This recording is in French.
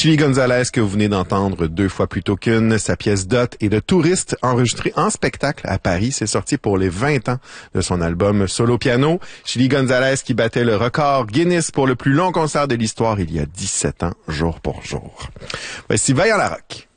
Chili Gonzalez, que vous venez d'entendre 2 fois plus tôt qu'une, sa pièce Dot et de Touriste, enregistrée en spectacle à Paris. C'est sorti pour les 20 ans de son album Solo Piano. Chili Gonzalez qui battait le record Guinness pour le plus long concert de l'histoire il y a 17 ans, jour pour jour. Voici Vaillant Larocque.